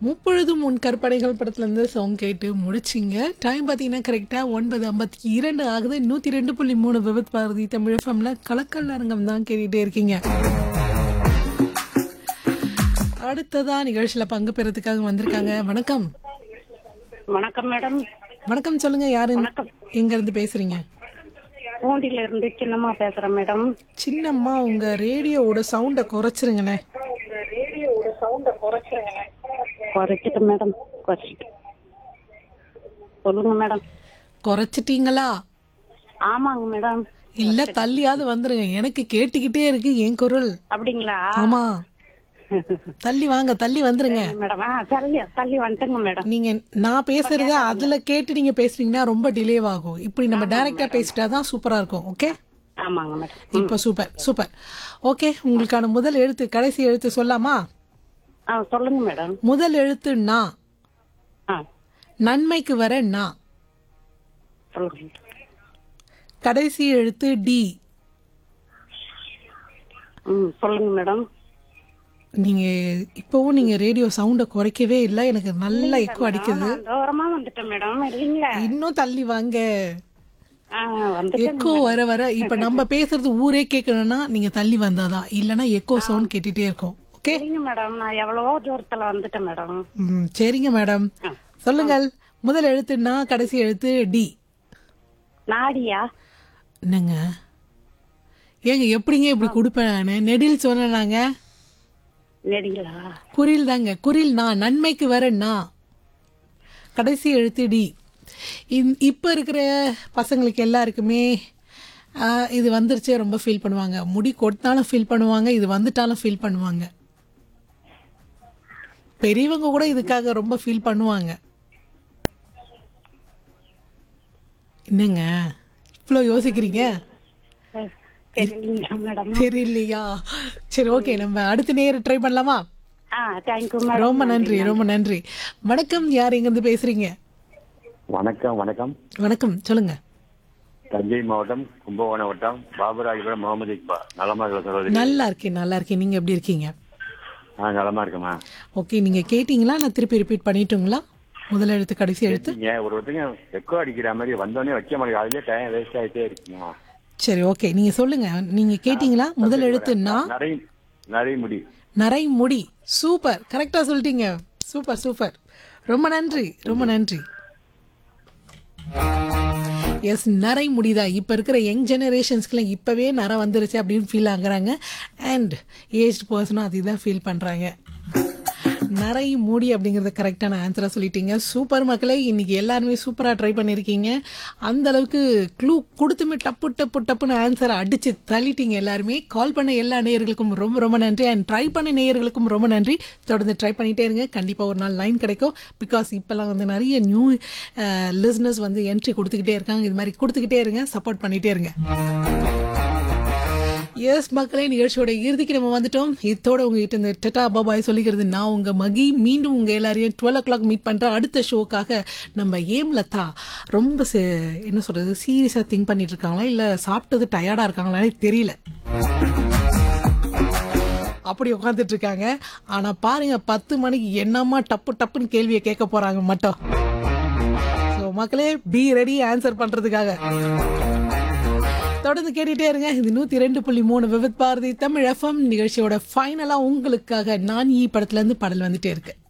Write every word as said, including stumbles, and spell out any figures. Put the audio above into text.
முப்பொழுதும் உன் கற்பனைகள் படத்துலேருந்து சாங் கேட்டு முடிச்சிங்க. டைம் பார்த்தீங்கன்னா கரெக்டாக ஒன்பது ஐம்பத்தி இரண்டு ஆகுது. நூற்றி ரெண்டு புள்ளி மூணு விபத் பாரதி தமிழ் எஃப்எம்ல கலக்கல் அரங்கம் தான் கேட்டுகிட்டே இருக்கீங்க. அடுத்ததா நிகழ்ச்சியில் பங்கு பெறதுக்காக வந்திருக்காங்க. வணக்கம். வணக்கம் மேடம். வணக்கம், சொல்லுங்க. யாரு வணக்கம். எங்க இருந்து பேசுறீங்க? பூண்டில இருந்து சின்னம்மா பேசுறேன் மேடம். சின்னம்மா, உங்க ரேடியோவோட சவுண்டை குறைச்சிருங்களே. குறைச்சிட்டு மேடம், குறைச்சிட்டு சொல்லுங்க மேடம். குறைச்சிட்டீங்களா? ஆமாங்க மேடம். இல்ல தள்ளியாவது வந்துருங்க, எனக்கு கேட்டுக்கிட்டே இருக்கு என் குரல். அப்படிங்களா? ஆமா, தள்ளி வாங்க, தள்ளி வந்துருங்க மேடம். ஆ தள்ளி தள்ளி வந்துட்டுங்க மேடம். நீங்க நான் பேசுறத அதுல கேட்டு நீங்க பேசுறீங்கன்னா ரொம்ப டிலே ஆகும். இப்படி நம்ம டைரக்டா பேசிட்டாதான் சூப்பரா இருக்கும். ஓகே, ஆமாங்க மேடம். இப்ப சூப்பர் சூப்பர். ஓகே, உங்களுக்கான முதல் எழுத்து கடைசி எழுத்து சொல்லாமா? ஆ சொல்லுங்க மேடம். முதல் எழுத்து நா. ஆ நன்மைக்கு வர நா. சொல்லுங்க. கடைசி எழுத்து டி. ம் சொல்லுங்க மேடம். நீங்க இப்பவும் நீங்க ரேடியோ சவுண்ட குறைக்கவே இல்லை, எனக்கு நல்ல எக்கோ அடிக்குது. தூரமா வந்துட்டேன் மேடம். இல்லைங்களா? இன்னும் தள்ளி வாங்க. ஆ வந்துட்டேன். எக்கோ வர வர இப்ப நம்ம பேசுறது ஊரே கேட்கணும்னா நீங்க தள்ளி வந்தாதான், இல்லைன்னா எக்கோ சவுண்ட் கேட்டுட்டே இருக்கும். ஓகே சரிங்க மேடம். நான் எவ்வளவோ தூரத்துல வந்துட்டேன் மேடம். ம் சரிங்க மேடம், சொல்லுங்கள். முதல் எழுத்து நா, கடைசி எழுத்து டி. நாடியா? என்னங்க ஏங்க எப்படிங்க இப்படி கொடுப்பேன் நானு? நெடில் சொன்னாங்க. நெடிங்களா? குறில் தாங்க, குறில் நா. நன்மைக்கு வர நா. கடைசி எழுத்து டி. இப்போ இருக்கிற பசங்களுக்கு எல்லாருக்குமே ஆ, இது வந்துருச்சே ரொம்ப ஃபீல் பண்ணுவாங்க. முடி கொட்டினாலும் ஃபீல் பண்ணுவாங்க, இது வந்துட்டாலும் ஃபீல் பண்ணுவாங்க. பெரியவங்க கூட இதுக்காக ரொம்ப ஃபீல் பண்ணுவாங்க. என்னங்க இவ்வளோ யோசிக்கிறீங்க? தெரியலீங்களா மேடம்? தெரியலையா? சரி, ஓகே, நம்ம அடுத்த நேரம் ட்ரை பண்ணலாமா? ஆ தேங்க்யூ மேடம். ரொம்ப நன்றி, ரொம்ப நன்றி. வணக்கம், யார் எங்கேருந்து பேசுறீங்க? வணக்கம். வணக்கம். வணக்கம், சொல்லுங்க. தஞ்சை மாவட்டம் கும்பகோணம் வட்டம் பாபுராஜபுரம் முகமது இக்பால். நலமா இருக்க சகோதரி? நல்லா இருக்கேன், நல்லா இருக்கேன். நீங்க எப்படி இருக்கீங்க? ஆ நலமா இருக்கேம்மா. ஓகே, நீங்க கேட்டீங்களா? நான் திருப்பி ரிப்பீட் பண்ணிட்டுங்களா? முதல் எழுத்து கடைசி எழுத்து. நீங்க ஒரு ஒருத்தங்க எக்கோ அடிக்கிற மாதிரி வந்தோடனே வைக்க மாட்டேங்க, அதுலயே டைம் வேஸ்ட் ஆயிட்டே இருக்குமா? சரி, ஓகே, நீங்க சொல்லுங்க. நீங்க கேட்டீங்களா? முதல் எழுத்து நா. நரை நரைமுடி. நரை முடி. சூப்பர், கரெக்டா சொல்லிட்டீங்க. சூப்பர் சூப்பர், ரொம்ப நன்றி, ரொம்ப நன்றி. எஸ், நரை முடிதா. இப்போ இருக்கிற யங் ஜெனரேஷன்ஸ்க்குலாம் இப்போவே நரை வந்துருச்சு அப்படின்னு ஃபீல் ஆகுறாங்க. அண்ட் ஏஜ்டு பர்சனும் அதை தான் ஃபீல் பண்ணுறாங்க. நரை மூடி அப்படிங்கிறத கரெக்டான ஆன்சராக சொல்லிட்டீங்க. சூப்பர் மக்களே, இன்னைக்கு எல்லாருமே சூப்பராக ட்ரை பண்ணியிருக்கீங்க. அந்த அளவுக்கு க்ளூ கொடுத்துமே டப்பு டப்பு டப்புன்னு ஆன்சரை அடித்து தள்ளிட்டீங்க எல்லாருமே. கால் பண்ண எல்லா நேயர்களுக்கும் ரொம்ப ரொம்ப நன்றி. அண்ட் ட்ரை பண்ண நேயர்களுக்கும் ரொம்ப நன்றி. தொடர்ந்து ட்ரை பண்ணிகிட்டே இருங்க, கண்டிப்பாக ஒரு நாள் லைன் கிடைக்கும். பிகாஸ் இப்போல்லாம் வந்து நிறைய நியூ லிஸ்னர்ஸ் வந்து என்ட்ரி கொடுத்துக்கிட்டே இருக்காங்க. இது மாதிரி கொடுத்துக்கிட்டே இருங்க, சப்போர்ட் பண்ணிகிட்டே இருங்க. எஸ் மக்களே, நிகழ்ச்சியோட இறுதிக்கு நம்ம வந்துட்டோம். இதோட உங்ககிட்ட இந்த டெட்டா பாபாய் சொல்லிக்கிறது நான் உங்க மகி. மீண்டும் உங்க எல்லாரையும் டுவெல் ஓ கிளாக் மீட் பண்ற அடுத்த ஷோக்காக நம்ம ஏம்லதா ரொம்ப என்ன சொல்றது சீரியஸா திங்க் பண்ணிட்டு இருக்காங்களா இல்ல சாப்பிட்டது டயர்டா இருக்காங்களானே தெரியல, அப்படி உட்காந்துட்டு இருக்காங்க. ஆனா பாருங்க, பத்து மணிக்கு என்னமா டப்பு டப்புன்னு கேள்வியை கேட்க போறாங்க மட்டும். ஸோ மக்களே, பி ரெடி ஆன்சர் பண்றதுக்காக. தொடர்ந்து கேட்டுட்டே இருங்க. இது நூத்தி ரெண்டு புள்ளி மூணு விவித் பாரதி தமிழ் எஃப்எம். நிகழ்ச்சியோட ஃபைனலா உங்களுக்காக நான் ஈ படத்துல இருந்து பாடல் வந்துட்டே இருக்கு.